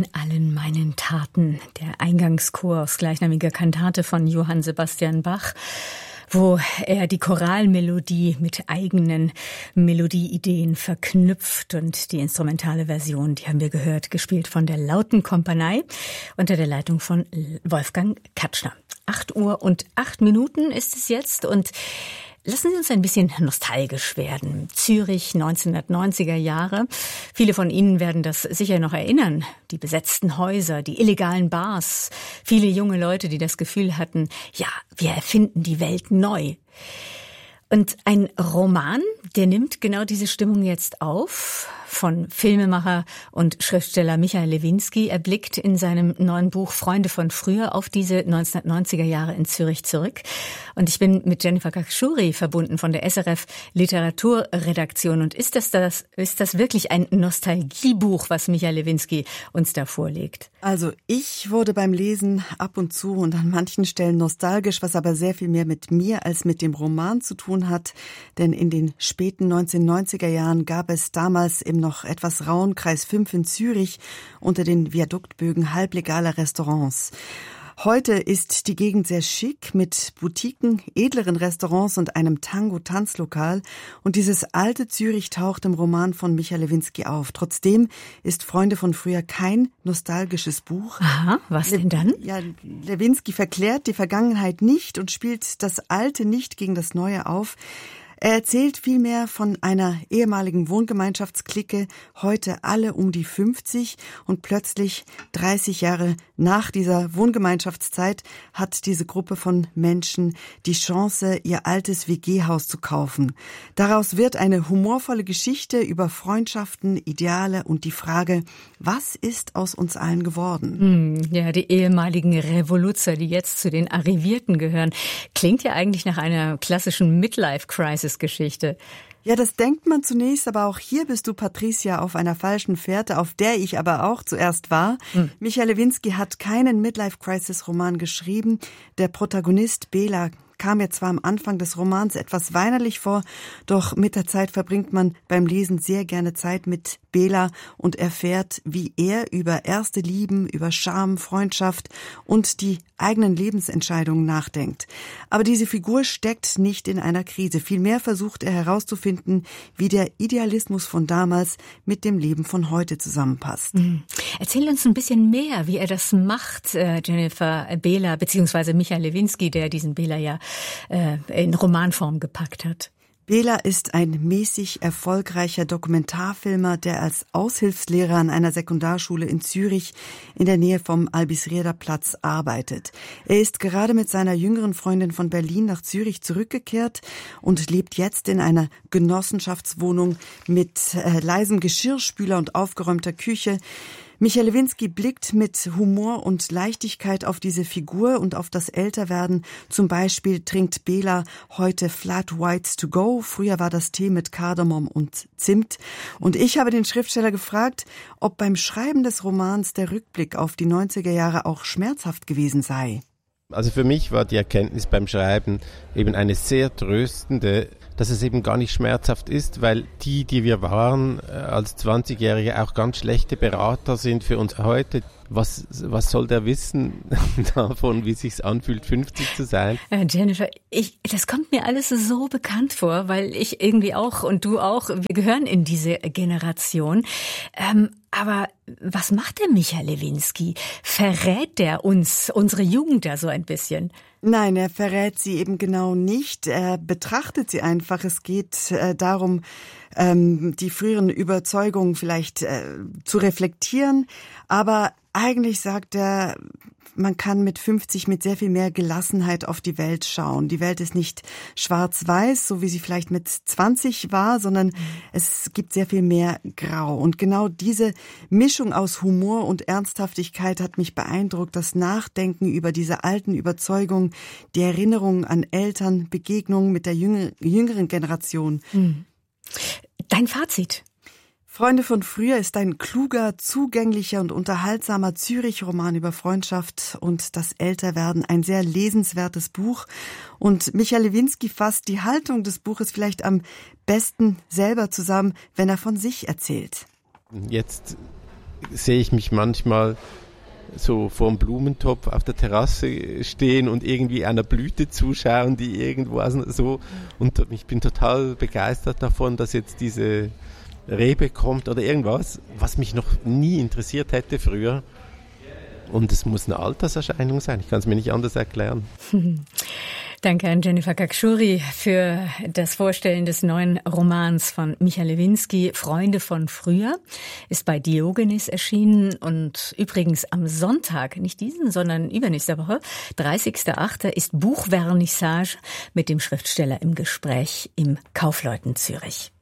in allen meinen Taten, der Eingangschor aus gleichnamiger Kantate von Johann Sebastian Bach, wo er die Choralmelodie mit eigenen Melodieideen verknüpft, und die instrumentale Version, die haben wir gehört, gespielt von der Lautenkompanie unter der Leitung von Wolfgang Katschner. 8:08 ist es jetzt, und lassen Sie uns ein bisschen nostalgisch werden. Zürich, 1990er Jahre. Viele von Ihnen werden das sicher noch erinnern. Die besetzten Häuser, die illegalen Bars. Viele junge Leute, die das Gefühl hatten, ja, wir erfinden die Welt neu. Und ein Roman, der nimmt genau diese Stimmung jetzt auf, von Filmemacher und Schriftsteller Michael Lewinsky. Er blickt in seinem neuen Buch Freunde von früher auf diese 1990er Jahre in Zürich zurück. Und ich bin mit Jennifer Kakschuri verbunden von der SRF Literaturredaktion. Und ist das wirklich ein Nostalgiebuch, was Michael Lewinsky uns da vorlegt? Also ich wurde beim Lesen ab und zu und an manchen Stellen nostalgisch, was aber sehr viel mehr mit mir als mit dem Roman zu tun hat. Denn in den späten 1990er Jahren gab es damals im noch etwas rauen Kreis 5 in Zürich unter den Viaduktbögen halblegaler Restaurants. Heute ist die Gegend sehr schick mit Boutiquen, edleren Restaurants und einem Tango-Tanzlokal. Und dieses alte Zürich taucht im Roman von Michael Lewinsky auf. Trotzdem ist Freunde von früher kein nostalgisches Buch. Aha, was denn dann? Ja, Lewinsky verklärt die Vergangenheit nicht und spielt das Alte nicht gegen das Neue auf. Er erzählt vielmehr von einer ehemaligen Wohngemeinschaftsklicke, heute alle um die 50, und plötzlich 30 Jahre nach dieser Wohngemeinschaftszeit hat diese Gruppe von Menschen die Chance, ihr altes WG-Haus zu kaufen. Daraus wird eine humorvolle Geschichte über Freundschaften, Ideale und die Frage, was ist aus uns allen geworden? Ja, die ehemaligen Revoluzer, die jetzt zu den Arrivierten gehören, klingt ja eigentlich nach einer klassischen Midlife-Crisis. Geschichte. Ja, das denkt man zunächst, aber auch hier bist du, Patricia, auf einer falschen Fährte, auf der ich aber auch zuerst war. Michael Lewinsky hat keinen Midlife-Crisis-Roman geschrieben. Der Protagonist Bela kam mir zwar am Anfang des Romans etwas weinerlich vor, doch mit der Zeit verbringt man beim Lesen sehr gerne Zeit mit Bela und erfährt, wie er über erste Lieben, über Scham, Freundschaft und die eigenen Lebensentscheidungen nachdenkt. Aber diese Figur steckt nicht in einer Krise. Vielmehr versucht er herauszufinden, wie der Idealismus von damals mit dem Leben von heute zusammenpasst. Erzähl uns ein bisschen mehr, wie er das macht, Jennifer. Bela, beziehungsweise Michael Lewinsky, der diesen Bela ja in Romanform gepackt hat. Bela ist ein mäßig erfolgreicher Dokumentarfilmer, der als Aushilfslehrer an einer Sekundarschule in Zürich in der Nähe vom Albisrieder-Platz arbeitet. Er ist gerade mit seiner jüngeren Freundin von Berlin nach Zürich zurückgekehrt und lebt jetzt in einer Genossenschaftswohnung mit leisem Geschirrspüler und aufgeräumter Küche. Michael Lewinsky blickt mit Humor und Leichtigkeit auf diese Figur und auf das Älterwerden. Zum Beispiel trinkt Bela heute Flat Whites to go. Früher war das Tee mit Kardamom und Zimt. Und ich habe den Schriftsteller gefragt, ob beim Schreiben des Romans der Rückblick auf die 90er Jahre auch schmerzhaft gewesen sei. Also für mich war die Erkenntnis beim Schreiben eben eine sehr tröstende, dass es eben gar nicht schmerzhaft ist, weil die wir waren als 20-Jährige, auch ganz schlechte Berater sind für uns heute. Was soll der wissen davon, wie es sich anfühlt, 50 zu sein? Jennifer, das kommt mir alles so bekannt vor, weil ich irgendwie auch und du auch, wir gehören in diese Generation. Aber was macht der Michael Lewinsky? Verrät der uns, unsere Jugend da so ein bisschen? Nein, er verrät sie eben genau nicht. Er betrachtet sie einfach. Es geht darum, die früheren Überzeugungen vielleicht zu reflektieren. Aber eigentlich sagt er, man kann mit 50 mit sehr viel mehr Gelassenheit auf die Welt schauen. Die Welt ist nicht schwarz-weiß, so wie sie vielleicht mit 20 war, sondern es gibt sehr viel mehr Grau. Und genau diese Mischung aus Humor und Ernsthaftigkeit hat mich beeindruckt. Das Nachdenken über diese alten Überzeugungen, die Erinnerungen an Eltern, Begegnungen mit der jüngeren Generation. Dein Fazit? Freunde von früher ist ein kluger, zugänglicher und unterhaltsamer Zürich-Roman über Freundschaft und das Älterwerden. Ein sehr lesenswertes Buch. Und Michael Lewinsky fasst die Haltung des Buches vielleicht am besten selber zusammen, wenn er von sich erzählt. Jetzt sehe ich mich manchmal so vor dem Blumentopf auf der Terrasse stehen und irgendwie einer Blüte zuschauen, die irgendwo so, und ich bin total begeistert davon, dass jetzt diese Rebe kommt oder irgendwas, was mich noch nie interessiert hätte früher. Und es muss eine Alterserscheinung sein, ich kann es mir nicht anders erklären. Danke an Jennifer Kakshuri für das Vorstellen des neuen Romans von Michael Lewinsky, Freunde von früher, ist bei Diogenes erschienen und übrigens am Sonntag, nicht diesen, sondern übernächste Woche, 30.08. ist Buchvernissage mit dem Schriftsteller im Gespräch im Kaufleuten Zürich.